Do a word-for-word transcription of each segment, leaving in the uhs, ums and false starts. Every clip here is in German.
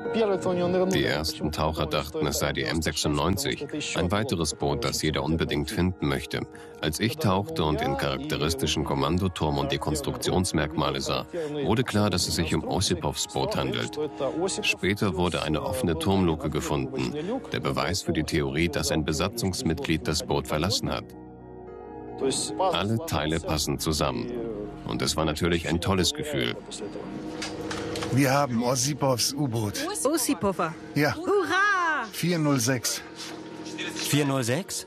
Die ersten Taucher dachten, es sei die M sechsundneunzig, ein weiteres Boot, das jeder unbedingt finden möchte. Als ich tauchte und den charakteristischen Kommandoturm und die Konstruktionsmerkmale sah, wurde klar, dass es sich um Osipovs Boot handelt. Später wurde eine offene Turmluke gefunden, der Beweis für die Theorie, dass ein Besatzungsmitglied das Boot verlassen hat. Alle Teile passen zusammen. Und es war natürlich ein tolles Gefühl. Wir haben Osipovs U-Boot. Osipova. Ja. Hurra! vier null sechs. vier null sechs?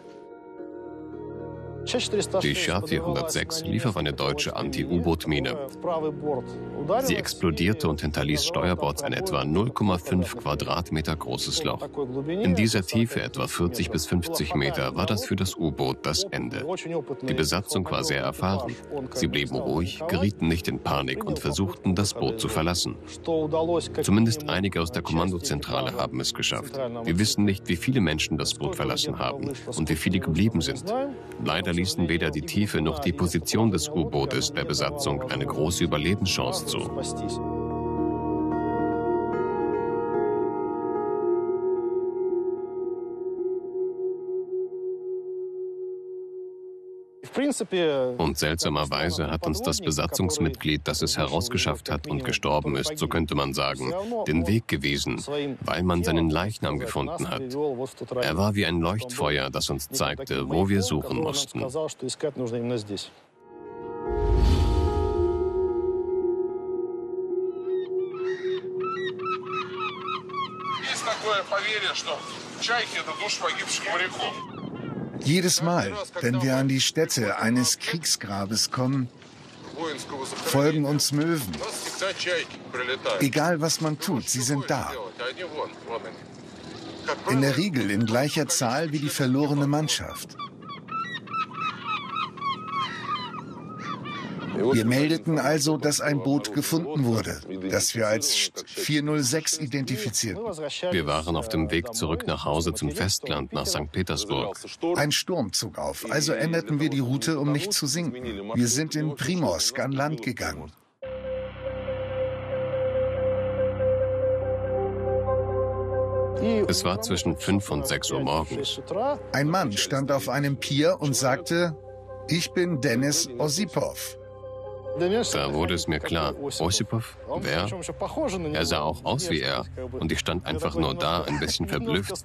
Die Schar vierhundertsechs lief auf eine deutsche Anti-U-Boot-Mine. Sie explodierte und hinterließ steuerbords ein etwa null Komma fünf Quadratmeter großes Loch. In dieser Tiefe, etwa vierzig bis fünfzig Meter, war das für das U-Boot das Ende. Die Besatzung war sehr erfahren. Sie blieben ruhig, gerieten nicht in Panik und versuchten, das Boot zu verlassen. Zumindest einige aus der Kommandozentrale haben es geschafft. Wir wissen nicht, wie viele Menschen das Boot verlassen haben und wie viele geblieben sind. Leider ließen weder die Tiefe noch die Position des U-Bootes der Besatzung eine große Überlebenschance zu. Und seltsamerweise hat uns das Besatzungsmitglied, das es herausgeschafft hat und gestorben ist, so könnte man sagen, den Weg gewiesen, weil man seinen Leichnam gefunden hat. Er war wie ein Leuchtfeuer, das uns zeigte, wo wir suchen mussten. Jedes Mal, wenn wir an die Stätte eines Kriegsgrabes kommen, folgen uns Möwen. Egal, was man tut, sie sind da. In der Regel in gleicher Zahl wie die verlorene Mannschaft. Wir meldeten also, dass ein Boot gefunden wurde, das wir als vier null sechs identifizierten. Wir waren auf dem Weg zurück nach Hause zum Festland, nach Sankt Petersburg. Ein Sturm zog auf, also änderten wir die Route, um nicht zu sinken. Wir sind in Primorsk an Land gegangen. Es war zwischen fünf und sechs Uhr morgens. Ein Mann stand auf einem Pier und sagte, ich bin Denis Osipov. Da wurde es mir klar, Osipov? Wer? Er sah auch aus wie er und ich stand einfach nur da, ein bisschen verblüfft.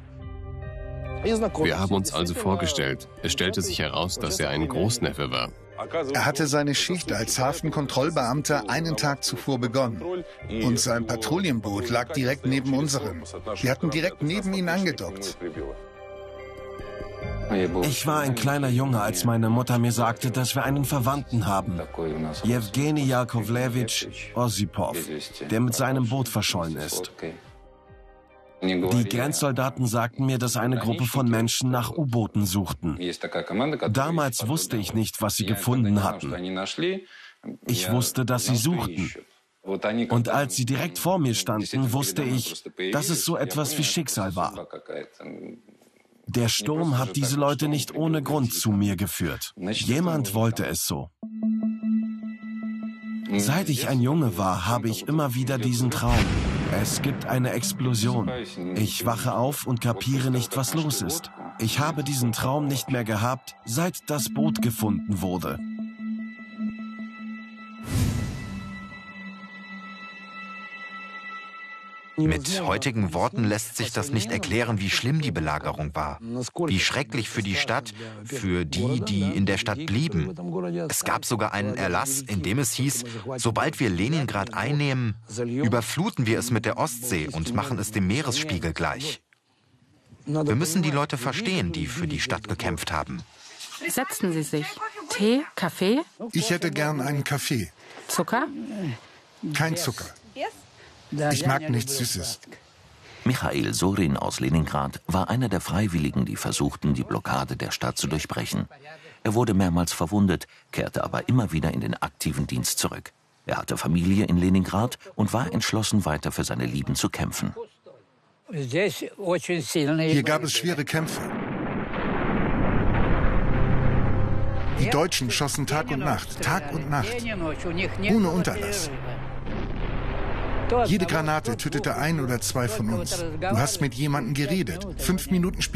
Wir haben uns also vorgestellt. Es stellte sich heraus, dass er ein Großneffe war. Er hatte seine Schicht als Hafenkontrollbeamter einen Tag zuvor begonnen. Und sein Patrouillenboot lag direkt neben unserem. Wir hatten direkt neben ihn angedockt. Ich war ein kleiner Junge, als meine Mutter mir sagte, dass wir einen Verwandten haben. Jewgeni Jakovlewitsch Osipov, der mit seinem Boot verschollen ist. Die Grenzsoldaten sagten mir, dass eine Gruppe von Menschen nach U-Booten suchten. Damals wusste ich nicht, was sie gefunden hatten. Ich wusste, dass sie suchten. Und als sie direkt vor mir standen, wusste ich, dass es so etwas wie Schicksal war. Der Sturm hat diese Leute nicht ohne Grund zu mir geführt. Jemand wollte es so. Seit ich ein Junge war, habe ich immer wieder diesen Traum. Es gibt eine Explosion. Ich wache auf und kapiere nicht, was los ist. Ich habe diesen Traum nicht mehr gehabt, seit das Boot gefunden wurde. Mit heutigen Worten lässt sich das nicht erklären, wie schlimm die Belagerung war. Wie schrecklich für die Stadt, für die, die in der Stadt blieben. Es gab sogar einen Erlass, in dem es hieß, sobald wir Leningrad einnehmen, überfluten wir es mit der Ostsee und machen es dem Meeresspiegel gleich. Wir müssen die Leute verstehen, die für die Stadt gekämpft haben. Setzen Sie sich. Tee, Kaffee? Ich hätte gern einen Kaffee. Zucker? Kein Zucker. Ich mag nichts Süßes. Michail Sorin aus Leningrad war einer der Freiwilligen, die versuchten, die Blockade der Stadt zu durchbrechen. Er wurde mehrmals verwundet, kehrte aber immer wieder in den aktiven Dienst zurück. Er hatte Familie in Leningrad und war entschlossen, weiter für seine Lieben zu kämpfen. Hier gab es schwere Kämpfe. Die Deutschen schossen Tag und Nacht, Tag und Nacht, ohne Unterlass. Jede Granate tötete ein oder zwei von uns. Du hast mit jemandem geredet. Fünf Minuten später